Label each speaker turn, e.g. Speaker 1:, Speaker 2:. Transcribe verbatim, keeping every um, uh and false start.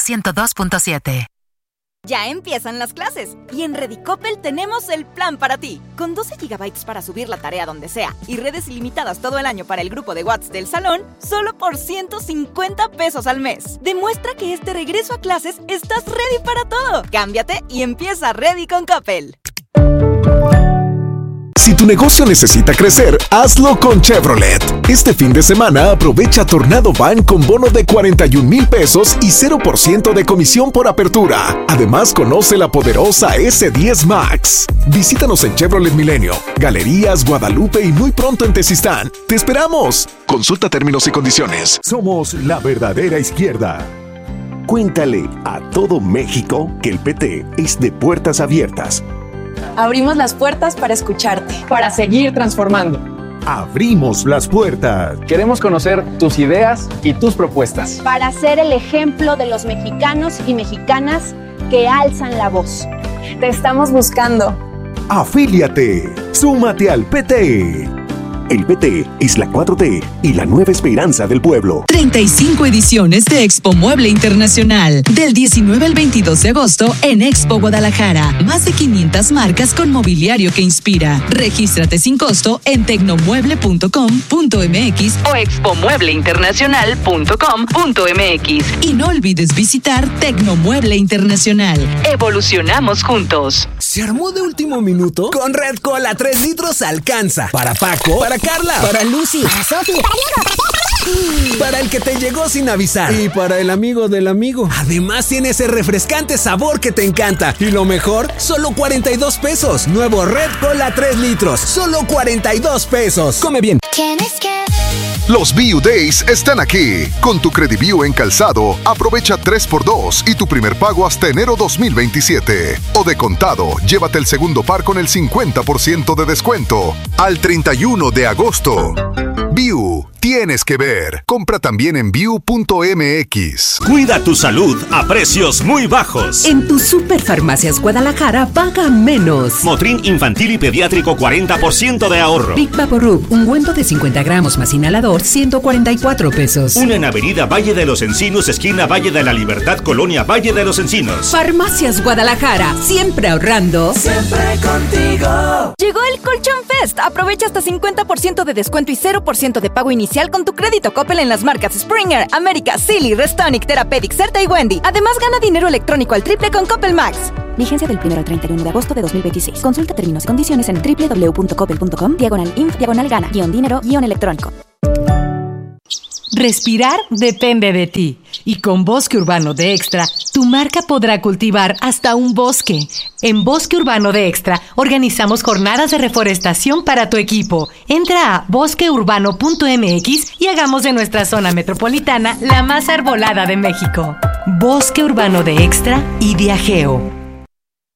Speaker 1: ciento dos punto siete.
Speaker 2: Ya empiezan las clases y en Ready Coppel tenemos el plan para ti. Con doce gigabytes para subir la tarea donde sea y redes ilimitadas todo el año para el grupo de WhatsApp del salón, solo por ciento cincuenta pesos al mes. Demuestra que este regreso a clases estás ready para todo. Cámbiate y empieza Ready con Coppel.
Speaker 3: Si tu negocio necesita crecer, hazlo con Chevrolet. Este fin de semana aprovecha Tornado Van con bono de cuarenta y un mil pesos y cero por ciento de comisión por apertura. Además, conoce la poderosa ese diez Max. Visítanos en Chevrolet Milenio, Galerías, Guadalupe y muy pronto en Tezistán. ¡Te esperamos! Consulta términos y condiciones.
Speaker 4: Somos la verdadera izquierda. Cuéntale a todo México que el P T es de puertas abiertas.
Speaker 5: Abrimos las puertas para escucharte.
Speaker 6: Para seguir transformando.
Speaker 4: Abrimos las puertas.
Speaker 6: Queremos conocer tus ideas y tus propuestas.
Speaker 7: Para ser el ejemplo de los mexicanos y mexicanas que alzan la voz.
Speaker 5: Te estamos buscando.
Speaker 4: Afíliate. Súmate al P T. El P T es la cuatro T y la nueva esperanza del pueblo.
Speaker 8: treinta y cinco ediciones de Expo Mueble Internacional. Del diecinueve al veintidós de agosto en Expo Guadalajara. Más de quinientas marcas con mobiliario que inspira. Regístrate sin costo en tecnomueble punto com punto m x o expo mueble internacional punto com punto m x. Y no olvides visitar Tecnomueble Internacional. Evolucionamos juntos.
Speaker 9: ¿Se armó de último minuto? Con Red Cola tres litros alcanza. Para Paco, para Carla, para Lucy,
Speaker 10: para Sofi, para Diego, para...
Speaker 9: para el que te llegó sin avisar y para el amigo del amigo. Además tiene ese refrescante sabor que te encanta. Y lo mejor, solo cuarenta y dos pesos. Nuevo Red Cola tres litros, solo cuarenta y dos pesos. Come bien.
Speaker 11: Los B U Days están aquí. Con tu Crediview en calzado, aprovecha tres por dos y tu primer pago hasta enero dos mil veintisiete. O de contado, llévate el segundo par con el cincuenta por ciento de descuento. Al treinta y uno de agosto. B U, tienes que ver. Compra también en biu punto m x.
Speaker 12: Cuida tu salud a precios muy bajos.
Speaker 13: En tus Superfarmacias Guadalajara paga menos.
Speaker 12: Motrin infantil y pediátrico cuarenta por ciento de ahorro.
Speaker 13: Big Vaporub, ungüento de cincuenta gramos más inhalador, ciento cuarenta y cuatro pesos.
Speaker 12: Una en Avenida Valle de los Encinos, esquina Valle de la Libertad, Colonia Valle de los Encinos.
Speaker 13: Farmacias Guadalajara, siempre ahorrando.
Speaker 14: Siempre contigo.
Speaker 2: Llegó el Colchón Fest. Aprovecha hasta cincuenta por ciento de descuento y cero por ciento de pago inicial con tu crédito Coppel en las marcas Springer, América, Silly, Restonic, Therapeutic, Certa y Wendy. Además, gana dinero electrónico al triple con Coppel Max. Vigencia del primero al treinta y uno de agosto de dos mil veintiséis. Consulta términos y condiciones en doble u doble u doble u punto coppel punto com, diagonal inf, diagonal gana, guión dinero, guión electrónico.
Speaker 15: Respirar depende de ti. Y con Bosque Urbano de Extra, tu marca podrá cultivar hasta un bosque. En Bosque Urbano de Extra, organizamos jornadas de reforestación para tu equipo. Entra a bosque urbano punto m x y hagamos de nuestra zona metropolitana la más arbolada de México. Bosque Urbano de Extra y Diageo.